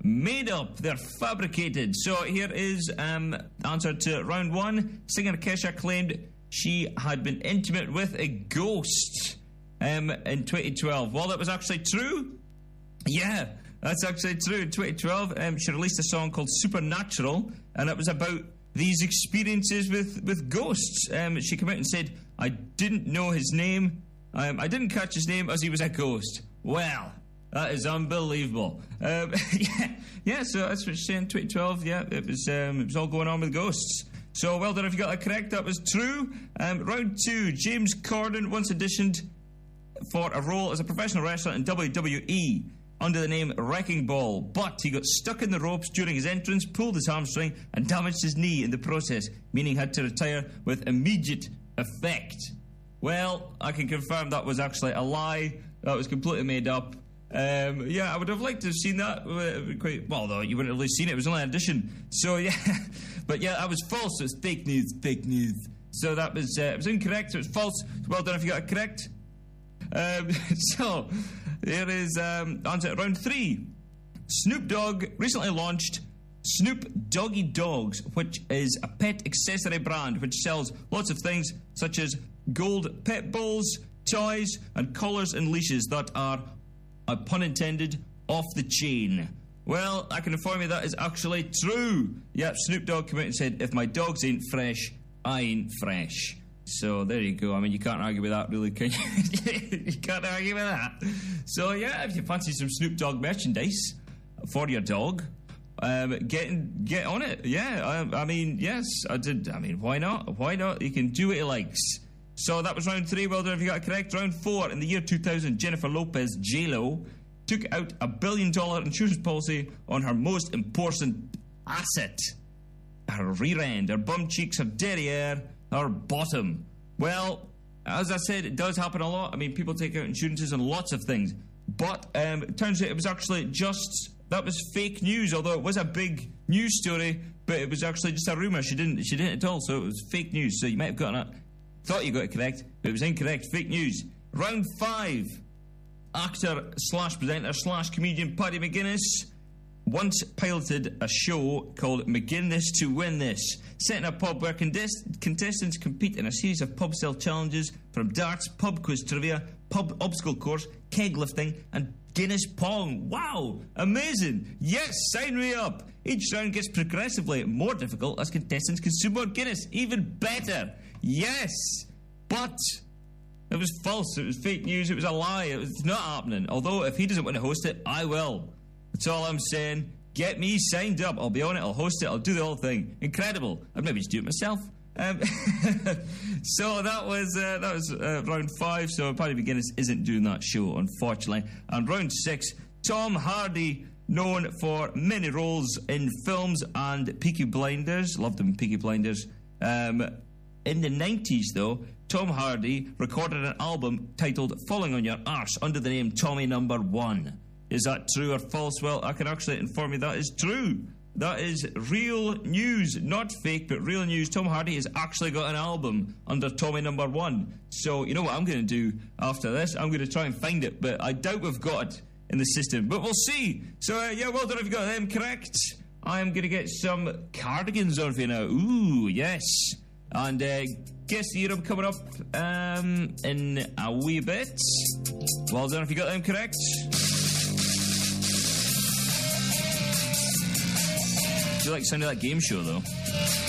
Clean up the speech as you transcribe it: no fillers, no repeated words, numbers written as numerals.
made up. They're fabricated. So here is answer to round one. Singer Kesha claimed she had been intimate with a ghost in 2012. Well, that was actually true. Yeah, that's actually true. In 2012, she released a song called Supernatural, and it was about these experiences with ghosts. She came out and said, I didn't know his name. I didn't catch his name as he was a ghost. Well, that is unbelievable. Yeah, so that's what she's saying. 2012, yeah, it was all going on with ghosts. So well done if you got that correct. That was true. Round two, James Corden once auditioned for a role as a professional wrestler in WWE under the name Wrecking Ball, but he got stuck in the ropes during his entrance, pulled his hamstring, and damaged his knee in the process, meaning he had to retire with immediate effect. Well, I can confirm that was actually a lie. That was completely made up. Yeah, I would have liked to have seen that. Well, though, you wouldn't have really seen it. It was only an audition. So, yeah. But, yeah, that was false. It was fake news. So that was, it was incorrect. It was false. Well done if you got it correct. So, here is answer to round three. Snoop Dogg recently launched Snoop Doggy Dogs, which is a pet accessory brand which sells lots of things such as gold pet balls, toys, and collars and leashes that are, pun intended, off the chain. Well, I can inform you that is actually true. Yep, Snoop Dogg came out and said, if my dogs ain't fresh, I ain't fresh. So there you go. I mean, you can't argue with that, really, can you? You can't argue with that. So yeah, if you fancy some Snoop Dogg merchandise for your dog, get on it. Yeah, I mean, yes, I did. I mean, why not? Why not? He can do what he likes. So that was round three. Well done if you got it correct. Round four. In the year 2000, Jennifer Lopez, J-Lo, took out a $1 billion insurance policy on her most important asset, her rear end, her bum cheeks, her derriere, her bottom. Well, as I said, it does happen a lot. I mean, people take out insurances on lots of things. But it turns out it was actually just... That was fake news, although it was a big news story, but it was actually just a rumour. She didn't at all, so it was fake news. So you might have gotten it. Thought you got it correct, but it was incorrect. Fake news. Round five. Actor slash presenter slash comedian Paddy McGuinness once piloted a show called McGuinness to Win This, set in a pub where contestants compete in a series of pub style challenges from darts, pub quiz trivia, pub obstacle course, keg lifting, and Guinness Pong. Wow, amazing. Yes, sign me up. Each round gets progressively more difficult as contestants consume more Guinness. Even better. Yes, but it was false. It was fake news. It was a lie. It was not happening. Although if he doesn't want to host it, I will. That's all I'm saying. Get me signed up. I'll be on it. I'll host it. I'll do the whole thing. Incredible. I'd maybe just do it myself. So that was round five. So Paddy McGuinness isn't doing that show, unfortunately. And round six, Tom Hardy, known for many roles in films and Peaky Blinders. Loved him in Peaky Blinders. In the 90s, though, Tom Hardy recorded an album titled Falling on Your Arse under the name Tommy Number 1. Is that true or false? Well, I can actually inform you that is true. That is real news, not fake, but real news. Tom Hardy has actually got an album under Tommy Number 1. So, you know what I'm going to do after this? I'm going to try and find it, but I doubt we've got it in the system. But we'll see. So, yeah, well done if you got them correct. I'm going to get some cardigans on for you now. Ooh, yes. And guess the Europe coming up in a wee bit. Well done if you got them correct. I feel like sounding like that game show, though.